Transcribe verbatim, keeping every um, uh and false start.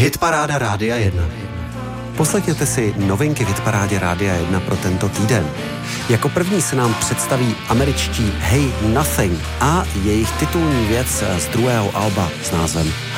Hitparáda Rádia jedna. Poslechněte si novinky v Hitparádě Rádia jedna pro tento týden. Jako první se nám představí američtí Hey Nothing a jejich titulní věc z druhého alba s názvem